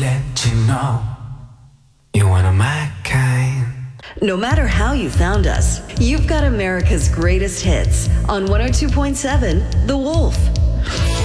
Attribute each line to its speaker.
Speaker 1: let you know you're one of my kind.
Speaker 2: No matter how you found us, you've got America's greatest hits on 102.7 The Wolf.